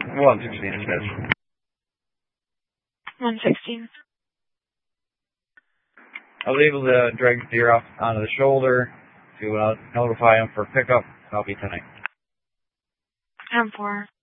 116 instead. 116. I was able to drag the deer off onto the shoulder to notify him for pickup. Copy tonight. 10-4.